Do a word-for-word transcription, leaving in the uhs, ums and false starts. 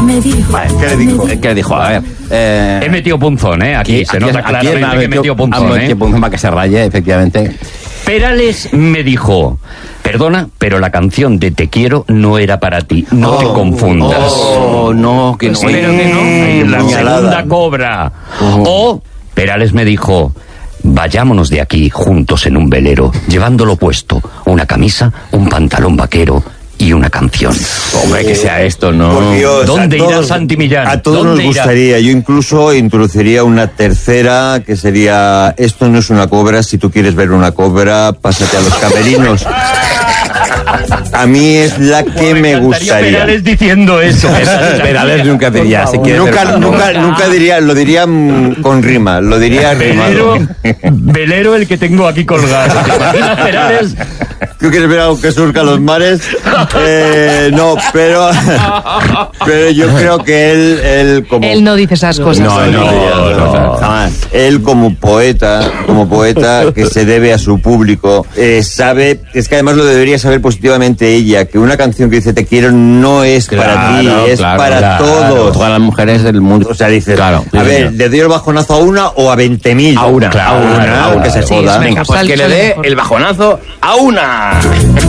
Me dijo. Vale, ¿qué le dijo? ¿Qué le dijo? A ver. Eh, He metido punzón, ¿eh? Aquí, aquí se aquí nota es- claramente aquí es- que he metido ha punzón, metido ¿eh? punzón para que se raye, efectivamente. Perales me dijo, perdona, pero la canción de Te quiero no era para ti, no te confundas. Oh, no, que no. Espero que no. Ay, La puñalada. segunda cobra. O Perales me dijo, vayámonos de aquí juntos en un velero, llevándolo puesto, una camisa, un pantalón vaquero y una canción. Hombre, que sea esto, ¿no? Por Dios, ¿Dónde a irá todos- Santi Millán? A todos nos ¿Dónde irá? gustaría. Yo incluso introduciría una tercera que sería: esto no es una cobra, si tú quieres ver una cobra, pásate a los camerinos. A mí es la que me encantaría gustaría. Perales diciendo eso. Perales nunca diría, si quieres Nunca, ver- nunca, nunca diría, lo diría mm, con rima, lo diría Velero, rimado. velero el que tengo aquí colgado. ¿Te imaginas, Perales? ¿Tú quieres ver algo que surca los mares? Eh, no, pero, pero yo creo que él, él como... Él no dice esas cosas. No, no, no, no. jamás. Él como poeta, como poeta que se debe a su público, eh, sabe, es que además lo debería saber positivamente ella, que una canción que dice te quiero no es para ti, Claro, es claro, para claro. todos. Todas las mujeres del mundo. O sea, dices, Claro, a sí, ver, sí. ¿le doy el bajonazo a una o a veinte mil? A una, a una, a una, que se sí, joda. es Venga, mejor. pues que le dé Mejor. el bajonazo a una.